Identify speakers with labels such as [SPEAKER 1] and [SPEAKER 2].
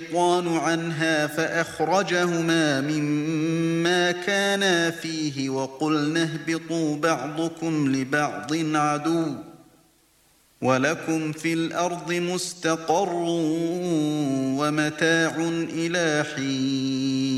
[SPEAKER 1] الشيطان عنها فأخرجهما مما كانا فيه وقلنا اهبطوا بعضكم لبعض عدو ولكم في الأرض مستقر ومتاع إلى حين.